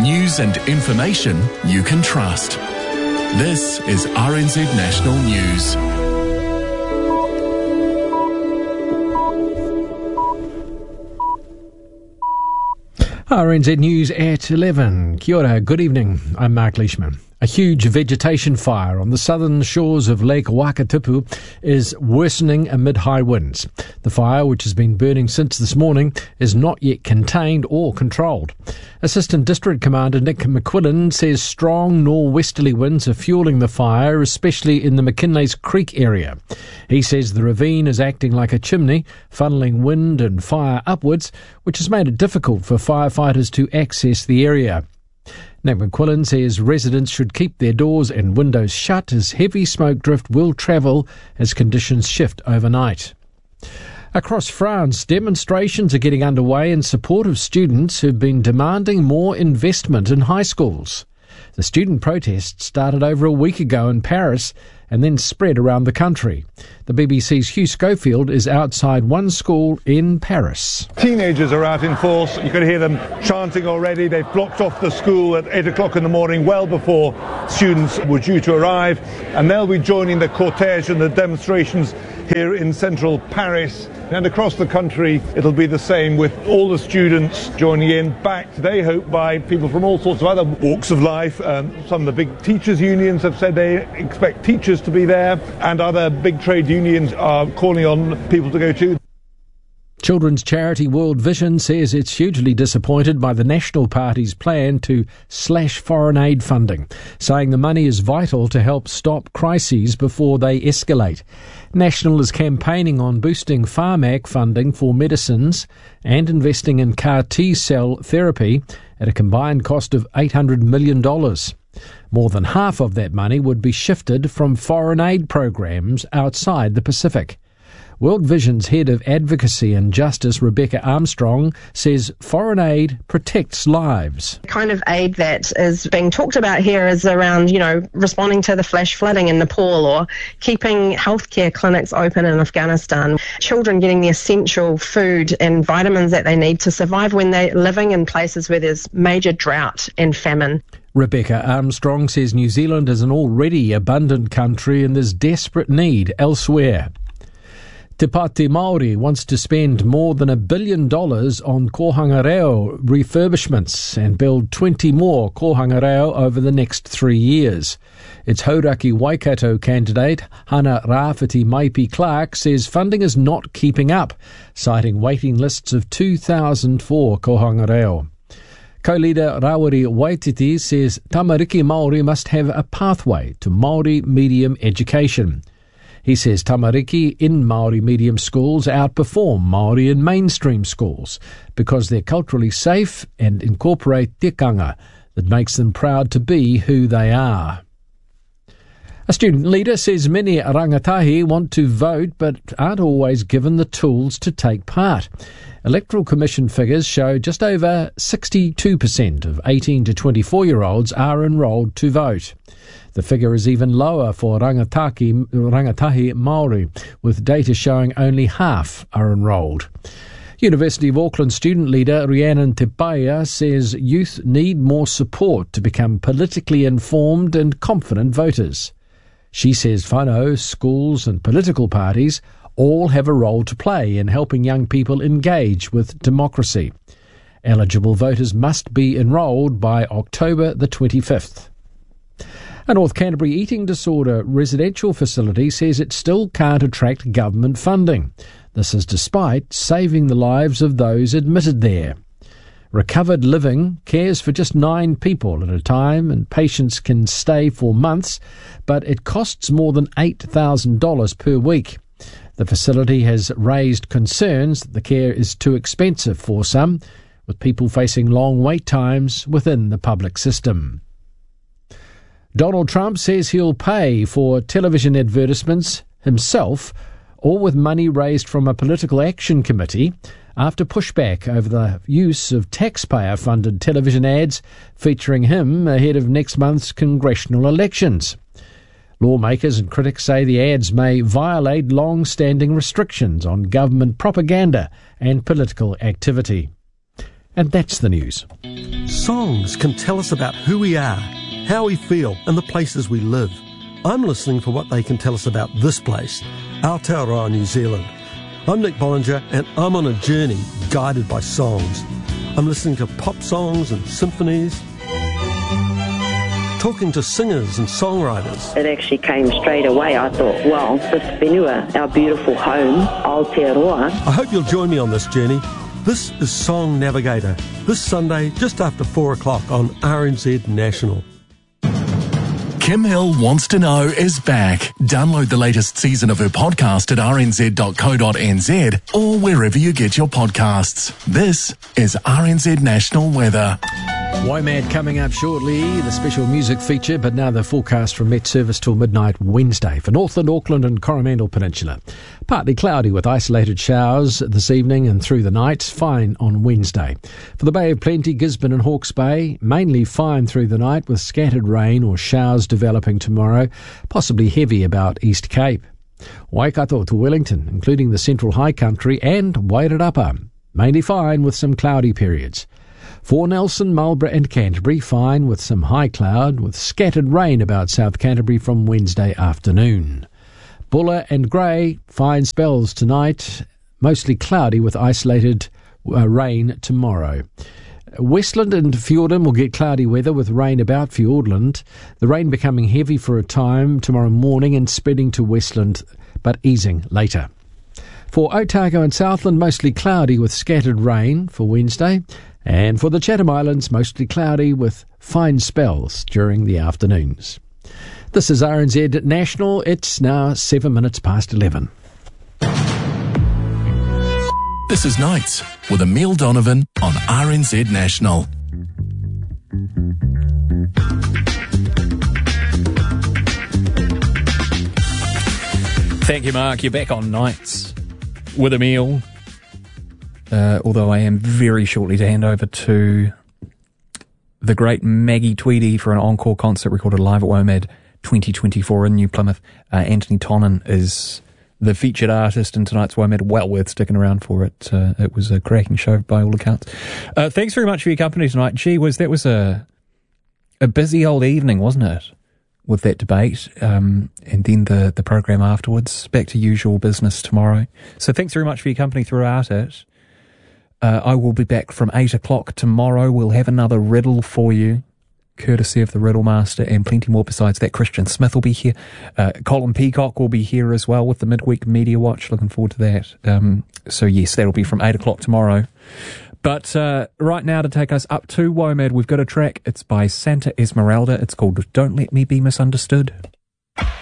News and information you can trust. This is RNZ National News. RNZ News at 11. Kia ora, good evening. I'm Mark Leishman. A huge vegetation fire on the southern shores of Lake Wakatipu is worsening amid high winds. The fire, which has been burning since this morning, is not yet contained or controlled. Assistant District Commander Nick McQuillan says strong nor'westerly winds are fueling the fire, especially in the McKinley's Creek area. He says the ravine is acting like a chimney, funneling wind and fire upwards, which has made it difficult for firefighters to access the area. Nick McQuillan says residents should keep their doors and windows shut as heavy smoke drift will travel as conditions shift overnight. Across France, demonstrations are getting underway in support of students who've been demanding more investment in high schools. The student protests started over a week ago in Paris and then spread around the country. The BBC's Hugh Schofield is outside one school in Paris. Teenagers are out in force. You can hear them chanting already. They've blocked off the school at 8 o'clock in the morning, well before students were due to arrive. And they'll be joining the cortege and the demonstrations here in central Paris. And across the country, it'll be the same, with all the students joining in, backed, they hope, by people from all sorts of other walks of life. Some of the big teachers' unions have said they expect teachers to be there, and other big trade unions are calling on people to go too. Children's charity World Vision says it's hugely disappointed by the National Party's plan to slash foreign aid funding, saying the money is vital to help stop crises before they escalate. National is campaigning on boosting Pharmac funding for medicines and investing in CAR T-cell therapy at a combined cost of $800 million. More than half of that money would be shifted from foreign aid programs outside the Pacific. World Vision's head of advocacy and justice, Rebecca Armstrong, says foreign aid protects lives. The kind of aid that is being talked about here is around, responding to the flash flooding in Nepal, or keeping healthcare clinics open in Afghanistan, children getting the essential food and vitamins that they need to survive when they're living in places where there's major drought and famine. Rebecca Armstrong says New Zealand is an already abundant country and there's desperate need elsewhere. Te Pāti Māori wants to spend more than $1 billion on Kohanga Reo refurbishments and build 20 more Kohanga Reo over the next 3 years. Its Hauraki Waikato candidate, Hana Rāwhiti Maipi Clark, says funding is not keeping up, citing waiting lists of 2,000 for Kohanga Reo. Co-leader Rawiri Waititi says Tamariki Māori must have a pathway to Māori medium education. He says Tamariki in Māori medium schools outperform Māori in mainstream schools because they're culturally safe and incorporate tikanga that makes them proud to be who they are. A student leader says many rangatahi want to vote but aren't always given the tools to take part. Electoral Commission figures show just over 62% of 18 to 24-year-olds are enrolled to vote. The figure is even lower for rangatahi Māori, with data showing only half are enrolled. University of Auckland student leader Rhiannon Te Paia says youth need more support to become politically informed and confident voters. She says whānau, schools and political parties all have a role to play in helping young people engage with democracy. Eligible voters must be enrolled by October the 25th. A North Canterbury eating disorder residential facility says it still can't attract government funding. This is despite saving the lives of those admitted there. Recovered Living cares for just 9 people at a time, and patients can stay for months, but it costs more than $8,000 per week. The facility has raised concerns that the care is too expensive for some, with people facing long wait times within the public system. Donald Trump says he'll pay for television advertisements himself or with money raised from a political action committee after pushback over the use of taxpayer-funded television ads featuring him ahead of next month's congressional elections. Lawmakers and critics say the ads may violate long-standing restrictions on government propaganda and political activity. And that's the news. Songs can tell us about who we are, how we feel, and the places we live. I'm listening for what they can tell us about this place, Aotearoa, New Zealand. I'm Nick Bollinger, and I'm on a journey guided by songs. I'm listening to pop songs and symphonies, talking to singers and songwriters. It actually came straight away. I thought, well, this whenua, our beautiful home, Aotearoa. I hope you'll join me on this journey. This is Song Navigator, this Sunday just after 4 o'clock on RNZ National. Kim Hill Wants to Know is back. Download the latest season of her podcast at rnz.co.nz or wherever you get your podcasts. This is RNZ National Weather. WOMAD coming up shortly, the special music feature, but now the forecast from Met Service till midnight Wednesday for Northland, Auckland and Coromandel Peninsula. Partly cloudy with isolated showers this evening and through the night, fine on Wednesday. For the Bay of Plenty, Gisborne and Hawke's Bay, mainly fine through the night with scattered rain or showers developing tomorrow, possibly heavy about East Cape. Waikato to Wellington, including the Central High Country and Wairarapa, mainly fine with some cloudy periods. For Nelson, Marlborough and Canterbury, fine with some high cloud with scattered rain about South Canterbury from Wednesday afternoon. Buller and Grey, fine spells tonight, mostly cloudy with isolated rain tomorrow. Westland and Fiordland will get cloudy weather with rain about Fiordland, the rain becoming heavy for a time tomorrow morning and spreading to Westland, but easing later. For Otago and Southland, mostly cloudy with scattered rain for Wednesday. And for the Chatham Islands, mostly cloudy with fine spells during the afternoons. This is RNZ National. It's now 7 minutes past 11. This is Nights with Emile Donovan on RNZ National. Thank you, Mark. You're back on Nights with Emile. Although I am very shortly to hand over to the great Maggie Tweedy for an encore concert recorded live at WOMAD 2024 in New Plymouth. Anthony Tonnan is the featured artist in tonight's WOMAD. Well worth sticking around for it. It was a cracking show by all accounts. Thanks very much for your company tonight. Gee whiz, that was a busy old evening, wasn't it? With that debate, and then the program afterwards. Back to usual business tomorrow. So thanks very much for your company throughout it. I will be back from 8 o'clock tomorrow. We'll have another riddle for you, courtesy of the Riddle Master, and plenty more besides that. Christian Smith will be here. Colin Peacock will be here as well with the Midweek Media Watch. Looking forward to that. So yes, that'll be from 8 o'clock tomorrow. But right now, to take us up to WOMAD, we've got a track. It's by Santa Esmeralda. It's called Don't Let Me Be Misunderstood.